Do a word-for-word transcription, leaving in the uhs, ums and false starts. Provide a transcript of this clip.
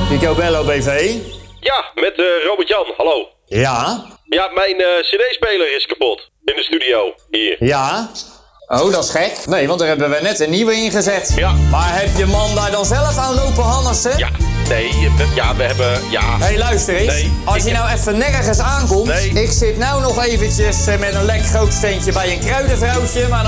Picobello B V? Ja, met uh, Robert-Jan, hallo. Ja? Ja, mijn uh, cd-speler is kapot. In de studio, hier. Ja? Oh, dat is gek. Nee, want daar hebben we net een nieuwe ingezet. Ja. Maar heb je man daar dan zelf aan lopen hannessen? Ja, nee, we, ja, we hebben, ja... Hé, hey, luister eens. Nee, Als je nou even nergens aankomt... Nee. Ik zit nou nog eventjes met een lek groot steentje bij een kruidenvrouwtje... maar